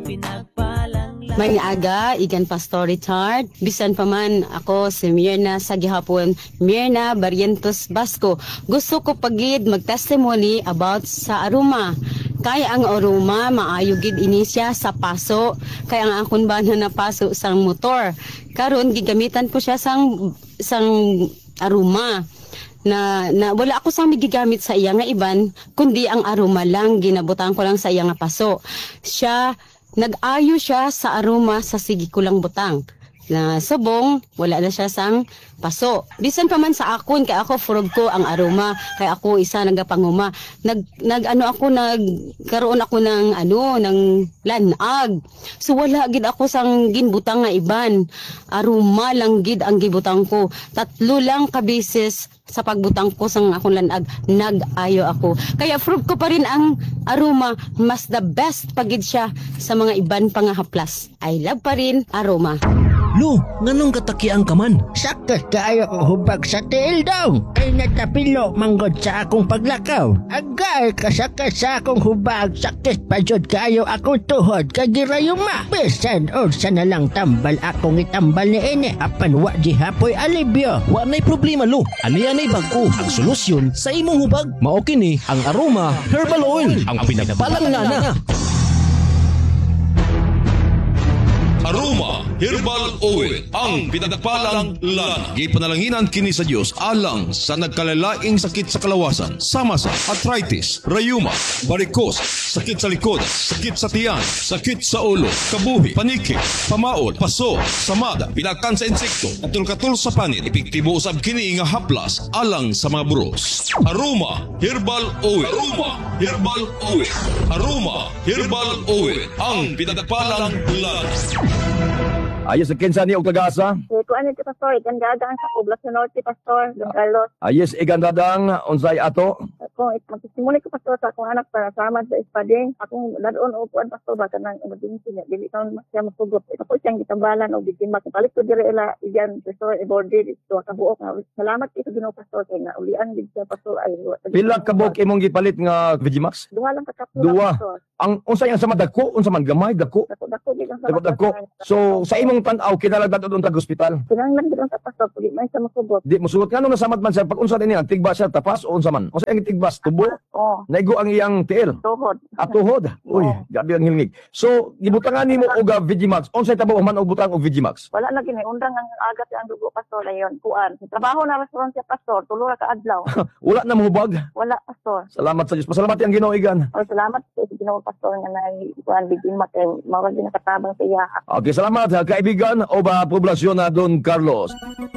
May aga, igan Pastor Richard. Bisan pa man ako si Mirna sa gihapon, Mirna Barrientos Basco. Gusto ko pagid mag-testimony about sa aroma. Kaya ang aroma, maayo gid ini siya sa paso. Kaya ang akon ba na napaso sang motor. Karon gigamitan ko siya sang aroma. Na wala ako sang gigamit sa iya nga iban, kundi ang aroma lang, ginabutan ko lang sa iya nga paso. Siya nag-ayo siya sa aroma sa sige ko lang butang. Na subong, wala na siya sang paso. Bisan pa man sa akon, kaya ako furog ko ang aroma, kaya ako isa nagapanguma. Nagkaroon ako ng lanag. So wala gid ako sang ginbutang nga iban. Aroma lang gid ang gibutang ko. 3 lang ka beses sa pagbutang ko sang akong lanag, nag-ayo ako. Kaya furog ko pa rin ang aroma, mas the best pagid siya sa mga iban pa nga haplas. I love pa rin aroma. Lo, nganong katakiang ka man? Sakit kaayo kong hubag sa tiil daw. Ay natapilo manggod sa akong paglakaw. Agay kasakit sa akong hubag. Sakit pa jud kaayo akong tuhod kagirayuma. Bisan o sana lang tambal akong itambal ni ine. Apan wa di hapoy alibyo. Wa nay problema lo. Ani-anay bag-o ang solusyon sa imong hubag. Mao kini ang Aroma Herbal Oil, ang pinagbalangana. Aroma Herbal Oil, ang pinagpalang lana. Gipanalanginan kini sa Dios alang sa nagkalalaing sakit sa kalawasan, sama sa arthritis, rayuma, varicose, sakit sa likod, sakit sa tiyan, sakit sa ulo, kabuhi, paniki, pamaod, paso, samada, pinakan sa insekto, katul-katul sa panit, epektibo usab kini nga haplas alang sa mga buros. Aroma Herbal Oil. Aroma Herbal Oil. Aroma Herbal Oil, ang pinagpalang lana. Ayos sa kinsa ni og tagasa. Kuan ni Pastor, gandagang sa Poblacion Norte, Pastor, Don Carlos. Ayos igandadang unsay ato. Kung magsisimuli ko, Pastor, sa akong anak para samad sa espading, akong dadoon upuan, Pastor, baka nang emergency niya, dili ka siya masugot. Ito po siyang gitambalan o biktima. Kapalit ko dire ila, iyan, Pastor, iborded, ito kabuok. Salamat ito Ginoo, Pastor, kaya nga ulian din siya, Pastor. Pila ka buok imong gipalit nga Vegimax? Duha lang kakapula, Duha. Pastor. Ang unsay ang sama dako, unsa man gamay dako. Dako, bilang sa Dako. So sa imong tan-aw kinalagad doon tag ospital. Kinanglan din sa Pastor, pwede man siya masugot. Di mo sugot ngano nasamad man siya pag unsa dinhi tigba siya tapas o unsa man. Unsa ang tigbas tubo? Oo. Naigo ang iyang tiil. Tuhod. Tuhod. Uy, gabi ang hilngig. So gibutangan nimo og Vegimax. Unsay tabo man og butang og Vegimax? Wala na gini, undang ang agat ang dugo, Pastor, ayon, kuan. Trabaho na restaurant siya, Pastor, tulo ra ka adlaw. Wala na mahubag. Wala, Pastor. Salamat sa Dios. Pasalamat ang Ginoo igan. O, salamat sa Ginoo, Pastor, nga na kuan bigin kay mawag din nakatabang sa iya. Okay, salamat ha, kaibigan o ba poblasyon na Don Carlos.